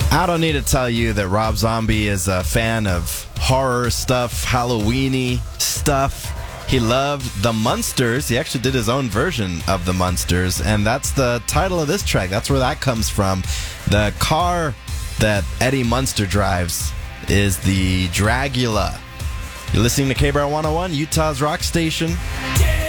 I don't need to tell you that Rob Zombie is a fan of horror stuff, Halloween-y stuff. He loved the Munsters. He actually did his own version of the Munsters, and that's the title of this track. That's where that comes from. The car that Eddie Munster drives is the Dragula. You're listening to KBR 101, Utah's rock station.